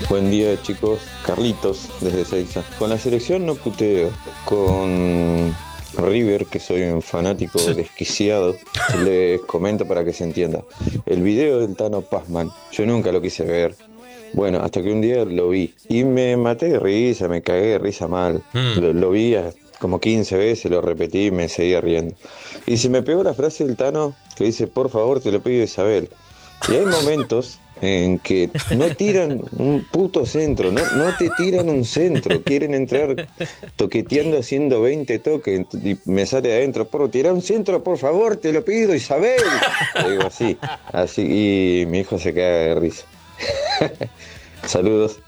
Buen día, chicos. Carlitos, desde Seiza. Con la selección no puteo. Con River, que soy un fanático desquiciado, les comento para que se entienda. El video del Tano Pazman, yo nunca lo quise ver. Bueno, hasta que un día lo vi. Y me maté de risa, me cagué de risa mal. Lo vi como 15 veces, lo repetí y me seguía riendo. Y se me pegó la frase del Tano que dice, por favor, te lo pido, Isabel. Y hay momentos en que no tiran un puto centro, no te tiran un centro, quieren entrar toqueteando haciendo 20 toques y me sale adentro, por tirar un centro, por favor, te lo pido, Isabel. Le digo así, y mi hijo se caga de risa. Saludos.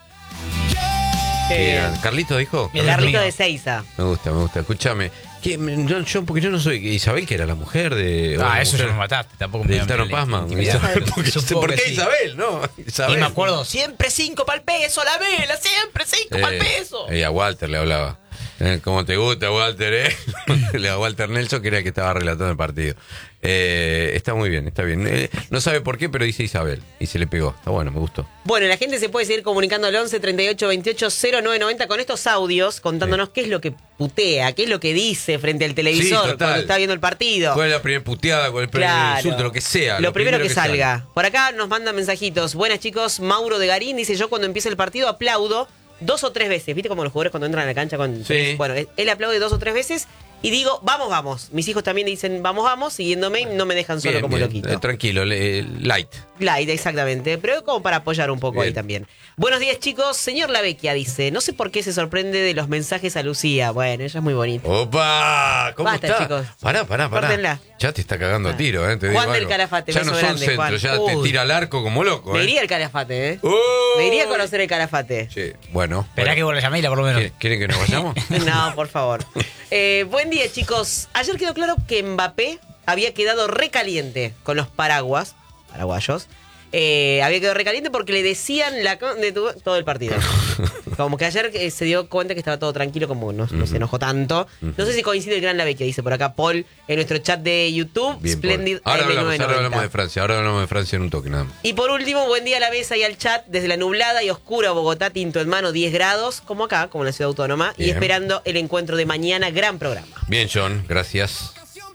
¿Carlito dijo? El Carlito de Seiza. Me gusta. Escúchame. Porque yo no soy Isabel, que era la mujer de. Eso ya me mataste. Tampoco me del Tano Pazman. ¿Por qué Isabel? No, Isabel. Y me acuerdo, siempre 5 para el peso, la vela, siempre 5 para el peso. Y a Walter le hablaba. Como te gusta, Walter, a Walter Nelson, que era el que estaba relatando el partido. Está muy bien, está bien. No sabe por qué, pero dice Isabel. Y se le pegó. Está bueno, me gustó. Bueno, la gente se puede seguir comunicando al 11 38 28 0990 con estos audios, contándonos qué es lo que putea, qué es lo que dice frente al televisor cuando está viendo el partido. ¿Cuál es la primera puteada? ¿Cuál es el primer insulto? Lo que sea. Lo primero que salga. Por acá nos mandan mensajitos. Buenas, chicos. Mauro de Garín dice, yo cuando empieza el partido aplaudo 2 o 3 veces. ¿Viste como los jugadores cuando entran a la cancha? Bueno, él aplaude 2 o 3 veces y digo, vamos, vamos. Mis hijos también dicen, vamos, vamos, siguiéndome y no me dejan solo como loquito. Tranquilo, light. Light, exactamente. Pero como para apoyar un poco ahí también. Buenos días, chicos. Señor Lavecchia dice, no sé por qué se sorprende de los mensajes a Lucía. Bueno, ella es muy bonita. ¡Opa! ¿Cómo Basta, está? Chicos. Pará. Córtenla. Ya te está cagando a tiro, te Juan digo del algo. Calafate, ya no son grande, centros, ya te tira al arco como loco, Me iría al Calafate, Me iría a conocer el Calafate. Sí, bueno. Esperá que vos la llamé, por lo menos. ¿Quieren que nos vayamos? No, por favor. Buen día, chicos. Ayer quedó claro que Mbappé había quedado recaliente con los paraguayos. Había quedado recaliente porque le decían todo el partido. Como que ayer se dio cuenta que estaba todo tranquilo, como no se enojó tanto. No sé si coincide el gran Lavecchia, dice por acá Paul en nuestro chat de YouTube. Bien, Splendid ahora AM990. hablamos de Francia. Ahora hablamos de Francia en un toque nada más. Y por último, buen día a la mesa y al chat desde la nublada y oscura Bogotá, tinto en mano, 10 grados, como acá, como en la ciudad autónoma. Bien. Y esperando el encuentro de mañana, gran programa. Bien, John, gracias.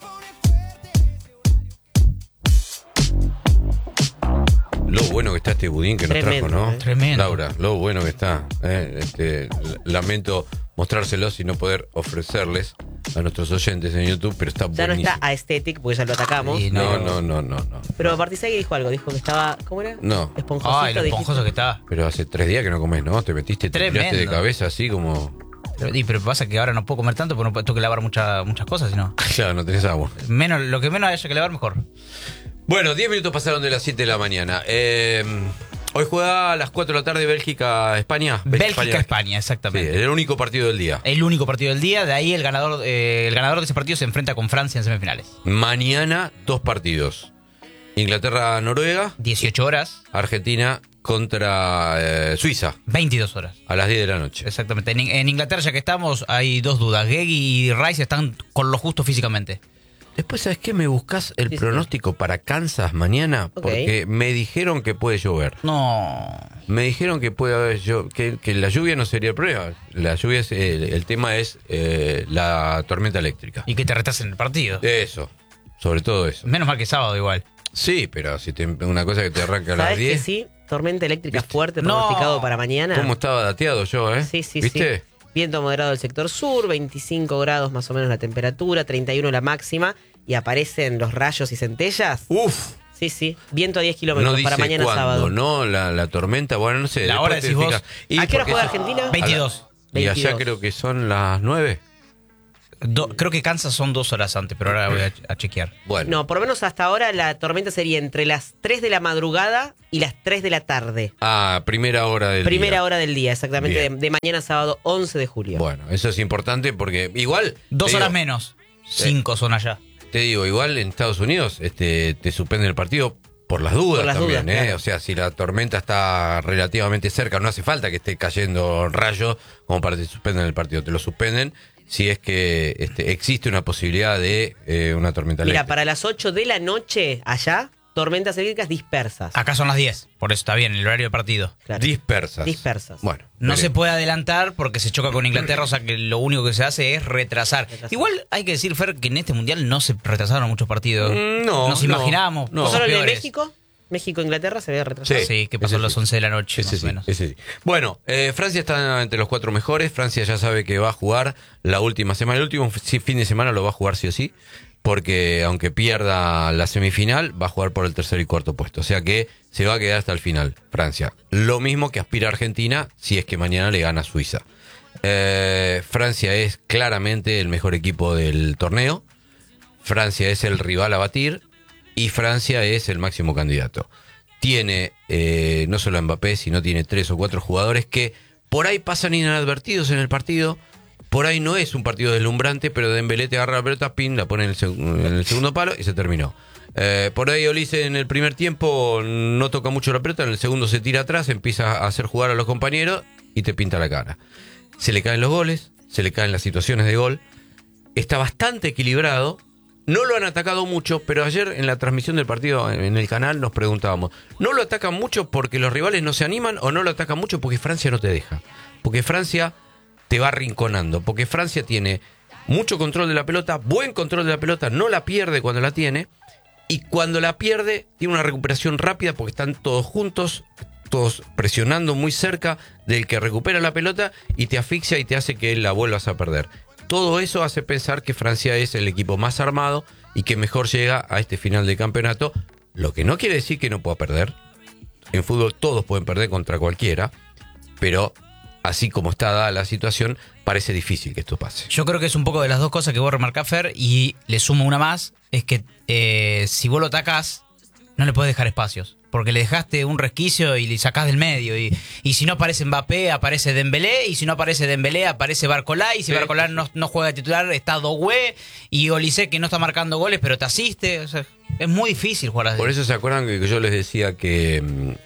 Lo bueno que está este budín que nos trajo, ¿no? Tremendo. Laura, lo bueno que está. Lamento mostrárselos y no poder ofrecerles a nuestros oyentes en YouTube, pero está ya buenísimo. No está aesthetic porque ya lo atacamos. Sí, no. Pero Bartisegui dijo algo, dijo que estaba, ¿cómo era? No. Esponjosito. Ay, lo esponjoso que está. Pero hace 3 días que no comes, ¿no? Te metiste, te tiraste de cabeza así como... Pero pasa que ahora no puedo comer tanto porque no tengo que lavar muchas cosas, sino. Claro, no tenés agua. Lo que menos haya que lavar, mejor. Bueno, 10 minutos pasaron de las 7 de la mañana. Hoy juega a las 4 de la tarde Bélgica-España. Bélgica-España, exactamente. Sí, el único partido del día. El único partido del día. De ahí el ganador de ese partido se enfrenta con Francia en semifinales. Mañana 2 partidos. Inglaterra-Noruega. 18 horas. Argentina contra Suiza. 22 horas. A las 10 de la noche. Exactamente. En Inglaterra, ya que estamos, hay 2 dudas. Gegi y Rice están con lo justo físicamente. Después, ¿sabes qué? Me buscas el pronóstico para Kansas mañana, porque me dijeron que puede llover. No. Me dijeron que puede haber que la lluvia no sería el problema. La lluvia es el tema es la tormenta eléctrica. Y que te retrasen el partido. Eso, sobre todo eso. Menos mal que sábado igual. Sí, pero si una cosa que te arranca a las 10. ¿Sabes que sí? Tormenta eléctrica fuerte No. pronosticado para mañana. ¿Cómo estaba dateado yo, Sí. ¿Viste? Viento moderado del sector sur, 25 grados más o menos la temperatura, 31 la máxima, y aparecen los rayos y centellas. ¡Uf! Sí. Viento a 10 kilómetros para mañana cuándo, sábado. ¿no? La tormenta, bueno, no sé. La hora decís vos. ¿A qué hora juega Argentina? 22. Y allá creo que son las 9. Creo que Kansas son 2 horas antes, pero ahora voy a chequear. Bueno. No, por lo menos hasta ahora la tormenta sería entre las 3 de la madrugada y las 3 de la tarde. Primera hora del día. Primera hora del día, exactamente, de mañana sábado 11 de julio. Bueno, eso es importante porque igual... 2 horas menos, 5 son allá. Te digo, igual en Estados Unidos te suspenden el partido por las dudas también, claro. O sea, si la tormenta está relativamente cerca, no hace falta que esté cayendo rayos como para que te suspendan el partido. Te lo suspenden si es que existe una posibilidad de una tormenta eléctrica. Mira, para las 8 de la noche allá tormentas eléctricas dispersas. Acá son las 10, por eso está bien, el horario del partido. Claro. Dispersas. Bueno. No se puede adelantar porque se choca con Inglaterra, o sea que lo único que se hace es retrasar. Igual hay que decir, Fer, que en este Mundial no se retrasaron muchos partidos. Nos imaginábamos. ¿No solo el de México? México-Inglaterra se ve retrasado. Sí, que pasó a las 11 de la noche, más o menos. Sí. Bueno, Francia está entre los 4 mejores. Francia ya sabe que va a jugar la última semana. El último fin de semana lo va a jugar sí o sí, porque aunque pierda la semifinal, va a jugar por el tercer y cuarto puesto. O sea que se va a quedar hasta el final, Francia. Lo mismo que aspira a Argentina si es que mañana le gana a Suiza. Francia es claramente el mejor equipo del torneo. Francia es el rival a batir. Y Francia es el máximo candidato. Tiene no solo a Mbappé, sino tiene 3 o 4 jugadores que por ahí pasan inadvertidos en el partido. Por ahí no es un partido deslumbrante, pero Dembélé te agarra la pelota, pin, la pone en el segundo palo y se terminó. Por ahí Olise en el primer tiempo no toca mucho la pelota, en el segundo se tira atrás, empieza a hacer jugar a los compañeros y te pinta la cara. Se le caen los goles, se le caen las situaciones de gol. Está bastante equilibrado. No lo han atacado mucho, pero ayer en la transmisión del partido en el canal nos preguntábamos, ¿no lo atacan mucho porque los rivales no se animan o no lo atacan mucho porque Francia no te deja? Porque Francia te va arrinconando, porque Francia tiene mucho control de la pelota, buen control de la pelota, no la pierde cuando la tiene, y cuando la pierde tiene una recuperación rápida porque están todos juntos, todos presionando muy cerca del que recupera la pelota y te asfixia y te hace que la vuelvas a perder. Todo eso hace pensar que Francia es el equipo más armado y que mejor llega a este final de campeonato, lo que no quiere decir que no pueda perder. En fútbol todos pueden perder contra cualquiera, pero así como está dada la situación, parece difícil que esto pase. Yo creo que es un poco de las dos cosas que vos remarcás, Fer, y le sumo una más, es que si vos lo atacás, no le podés dejar espacios. Porque le dejaste un resquicio y le sacás del medio. Y si no aparece Mbappé, aparece Dembélé. Y si no aparece Dembélé, aparece Barcolá. Y si Barcolá no juega de titular, está Doué. Y Olise, que no está marcando goles, pero te asiste. O sea, es muy difícil jugar así. Por eso se acuerdan que yo les decía que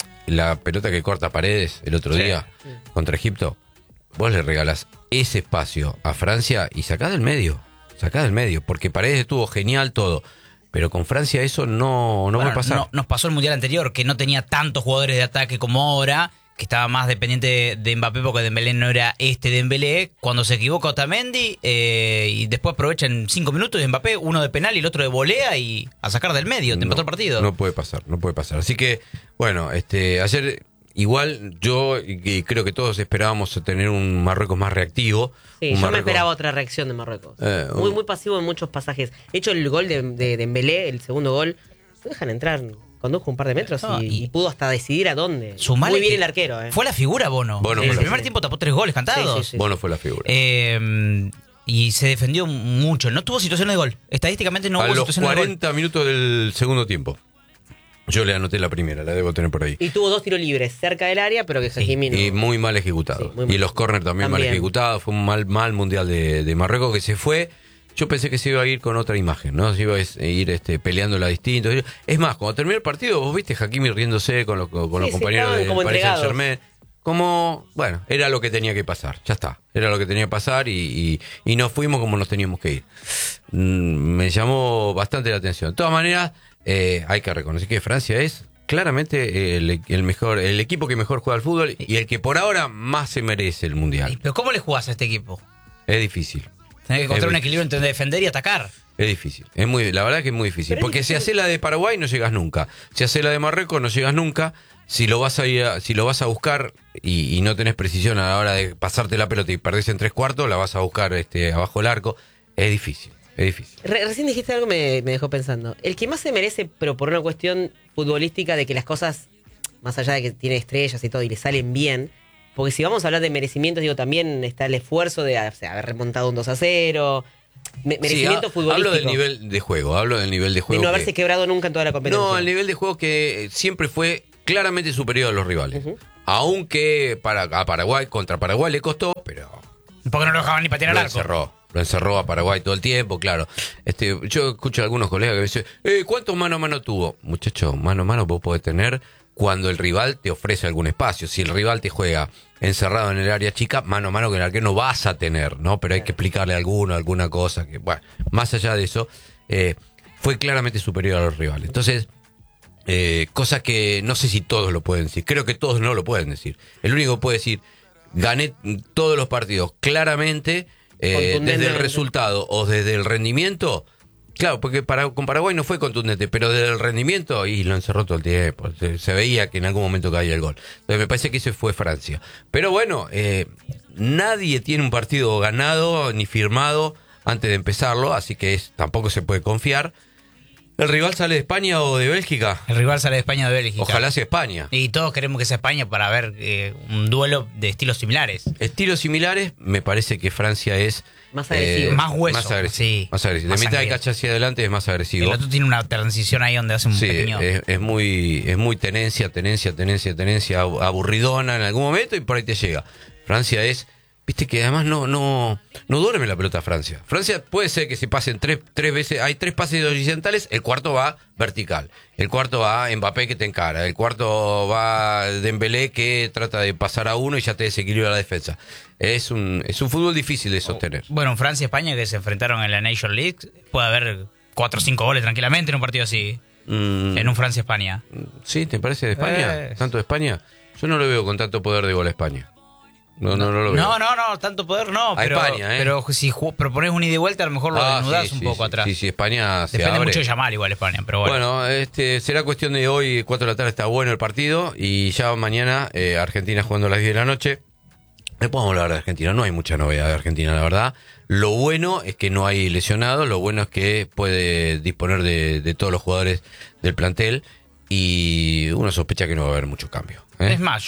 la pelota que corta Paredes el otro día contra Egipto, vos le regalás ese espacio a Francia y sacás del medio. Sacás del medio. Porque Paredes estuvo genial todo. Pero con Francia eso no va a pasar. Nos pasó el Mundial anterior, que no tenía tantos jugadores de ataque como ahora, que estaba más dependiente de Mbappé porque Dembélé no era Dembélé. Cuando se equivoca Otamendi y después aprovecha en 5 minutos de Mbappé, uno de penal y el otro de volea y a sacar del medio, te empató el partido. No puede pasar. Así que, bueno, ayer igual yo y creo que todos esperábamos tener un Marruecos más reactivo. Sí, yo me esperaba otra reacción de Marruecos. Muy pasivo en muchos pasajes. De hecho, el gol de Dembélé, el segundo gol, lo dejan entrar, condujo un par de metros y pudo hasta decidir a dónde. Muy bien el arquero. Fue la figura Bono. En el primer tiempo tapó 3 goles cantados. Sí. Bono fue la figura. Y se defendió mucho. No tuvo situaciones de gol. Estadísticamente no hubo situaciones de gol. A los 40 minutos del segundo tiempo. Yo le anoté la primera, la debo tener por ahí. Y tuvo 2 tiros libres cerca del área, pero que Hakimi no. Y muy mal ejecutado. Y los córner también mal ejecutados. Fue un mal mundial de Marruecos que se fue. Yo pensé que se iba a ir con otra imagen, ¿no? Se iba a ir peleándola distinto. Es más, cuando terminó el partido, vos viste Hakimi riéndose con los compañeros del Paris Saint-Germain. Bueno, era lo que tenía que pasar. Ya está. Era lo que tenía que pasar y nos fuimos como nos teníamos que ir. Me llamó bastante la atención. De todas maneras, hay que reconocer que Francia es claramente el equipo que mejor juega al fútbol y el que por ahora más se merece el Mundial. ¿Pero cómo le jugás a este equipo? Es difícil. Tenés que encontrar un equilibrio entre defender y atacar. Es difícil. La verdad que es muy difícil. Porque si haces la de Paraguay no llegas nunca. Si haces la de Marruecos no llegas nunca. Si lo vas a buscar y no tenés precisión a la hora de pasarte la pelota y perdés en 3/4, la vas a buscar abajo el arco. Es difícil. Recién dijiste algo me dejó pensando. El que más se merece, pero por una cuestión futbolística de que las cosas, más allá de que tiene estrellas y todo, y le salen bien, porque si vamos a hablar de merecimientos, digo, también está el esfuerzo de haber remontado un 2-0, merecimiento futbolístico. Hablo del nivel de juego, De no haberse quebrado nunca en toda la competencia. No, el nivel de juego que siempre fue claramente superior a los rivales. Aunque contra Paraguay le costó, pero... Porque no lo dejaban ni patear al arco. Lo encerró a Paraguay todo el tiempo, claro. Yo escucho a algunos colegas que dicen, ¿cuántos mano a mano tuvo? Muchacho, mano a mano vos podés tener cuando el rival te ofrece algún espacio. Si el rival te juega encerrado en el área chica, mano a mano con el arquero no vas a tener, ¿no? Pero hay que explicarle alguna cosa. Bueno, más allá de eso, fue claramente superior a los rivales. Entonces, cosa que no sé si todos lo pueden decir. Creo que todos no lo pueden decir. El único que puede decir, gané todos los partidos claramente, desde el resultado o desde el rendimiento. Claro, porque con Paraguay no fue contundente, pero desde el rendimiento, y lo encerró todo el tiempo. Se veía que en algún momento caía el gol. Entonces me parece que ese fue Francia. Pero bueno, nadie tiene un partido ganado ni firmado antes de empezarlo, así que tampoco se puede confiar. ¿El rival sale de España o de Bélgica? El rival sale de España o de Bélgica. Ojalá sea España. Y todos queremos que sea España para ver un duelo de estilos similares. Estilos similares, me parece que Francia es... Más agresivo. Más hueso. Más agresivo. Sí. Más agresivo. Más de mitad de sangriento. cancha hacia adelante es más agresivo. El otro tiene una transición ahí donde hace un pequeño... es muy tenencia, aburridona en algún momento y por ahí te llega. Francia es... Viste que además no duerme la pelota Francia. Francia puede ser que se pasen tres veces, hay 3 pases horizontales, el cuarto va vertical, el cuarto va Mbappé que te encara, el cuarto va Dembélé que trata de pasar a uno y ya te desequilibra la defensa. Es un fútbol difícil de sostener. Bueno, Francia y España que se enfrentaron en la Nation League, puede haber 4 o 5 goles tranquilamente en un partido así. En un Francia-España. ¿Sí? ¿Te parece de España? ¿Tanto de España? Yo no lo veo con tanto poder de gol a España. No lo veo. No, tanto poder no. A Pero, España, pero si propones un ida y vuelta, a lo mejor lo desnudás un poco atrás. Sí, España se Depende abre. mucho de Yamal igual España, pero bueno. Bueno, será cuestión de hoy, 4 de la tarde está bueno el partido y ya mañana Argentina jugando a las 10 de la noche. Después vamos a hablar de Argentina, no hay mucha novedad de Argentina, la verdad. Lo bueno es que no hay lesionados, lo bueno es que puede disponer de todos los jugadores del plantel y uno sospecha que no va a haber mucho cambio. Es más,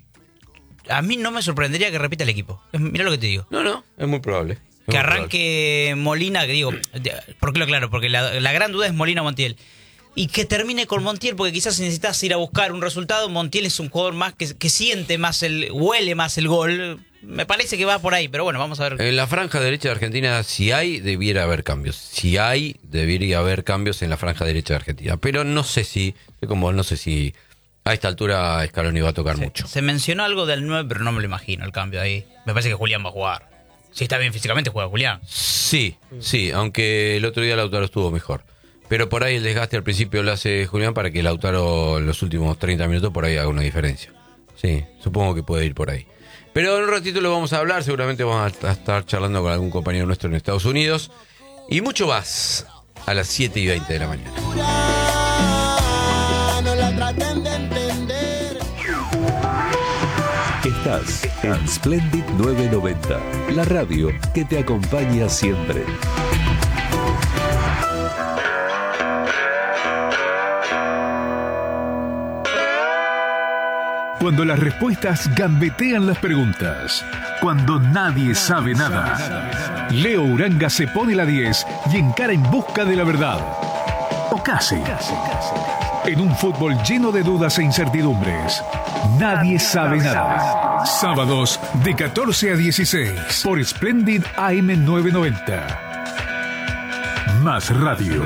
a mí no me sorprendería que repita el equipo. Mirá lo que te digo. No, es muy probable. Que arranque Molina, que digo, ¿por qué lo aclaro? Porque la gran duda es Molina o Montiel. Y que termine con Montiel, porque quizás necesitas ir a buscar un resultado. Montiel es un jugador más que siente más huele más el gol. Me parece que va por ahí, pero bueno, vamos a ver. En la franja derecha de Argentina, debiera haber cambios. Debería haber cambios en la franja derecha de Argentina. Pero no sé si a esta altura Scaloni va a tocar mucho. Se mencionó algo del 9, pero no me lo imagino el cambio ahí. Me parece que Julián va a jugar. Si está bien físicamente, juega Julián. Sí, aunque el otro día Lautaro estuvo mejor. Pero por ahí el desgaste al principio lo hace Julián para que Lautaro en los últimos 30 minutos por ahí haga una diferencia. Sí, supongo que puede ir por ahí. Pero en un ratito lo vamos a hablar, seguramente vamos a estar charlando con algún compañero nuestro en Estados Unidos. Y mucho más a las 7:20 de la mañana. Estás en Splendid 990, la radio que te acompaña siempre. Cuando las respuestas gambetean las preguntas. Cuando nadie sabe nada. Leo Uranga se pone la 10 y encara en busca de la verdad. O casi. En un fútbol lleno de dudas e incertidumbres. Nadie sabe nada. Sábados de 14 a 16 por Splendid AM 990. Más radio.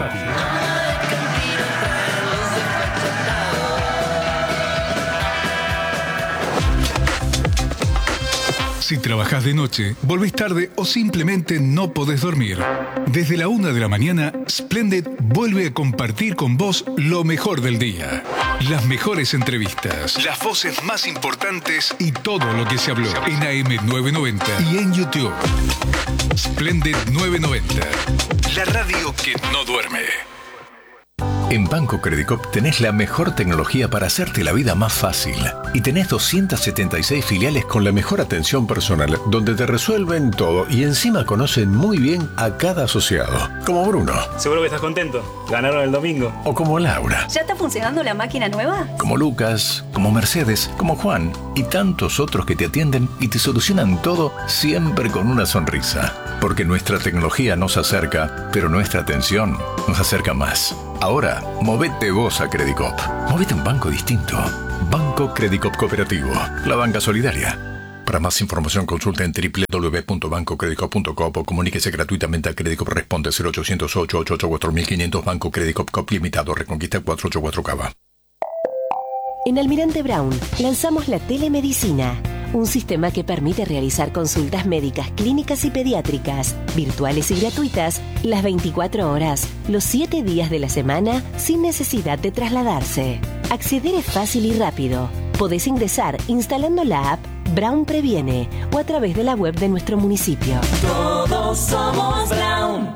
Si trabajas de noche, volvés tarde o simplemente no podés dormir. Desde la 1 de la mañana, Splendid vuelve a compartir con vos lo mejor del día. Las mejores entrevistas, las voces más importantes y todo lo que se habló en AM990 y en YouTube. Splendid 990, la radio que no duerme. En Banco Credicop tenés la mejor tecnología para hacerte la vida más fácil. Y tenés 276 filiales con la mejor atención personal, donde te resuelven todo y encima conocen muy bien a cada asociado. Como Bruno. Seguro que estás contento. Ganaron el domingo. O como Laura. ¿Ya está funcionando la máquina nueva? Como Lucas, como Mercedes, como Juan y tantos otros que te atienden y te solucionan todo siempre con una sonrisa. Porque nuestra tecnología nos acerca, pero nuestra atención nos acerca más. Ahora, movete vos a Credicop. Movete a un banco distinto. Banco Credicop Cooperativo. La banca solidaria. Para más información consulta en www.bancocredicop.com o comuníquese gratuitamente a Credicop. Responde 0800-888-4500 Banco Credicop Cop Limitado. Reconquista 484 Cava. En Almirante Brown lanzamos la telemedicina, un sistema que permite realizar consultas médicas, clínicas y pediátricas, virtuales y gratuitas, las 24 horas, los 7 días de la semana, sin necesidad de trasladarse. Acceder es fácil y rápido. Podés ingresar instalando la app Brown Previene o a través de la web de nuestro municipio. Todos somos Brown.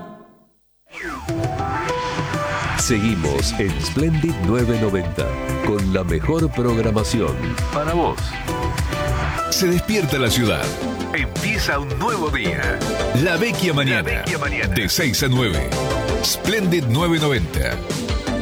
Seguimos en Splendid 990 con la mejor programación para vos. Se despierta la ciudad. Empieza un nuevo día. La Vecchia Mañana. De 6 a 9. Splendid 990.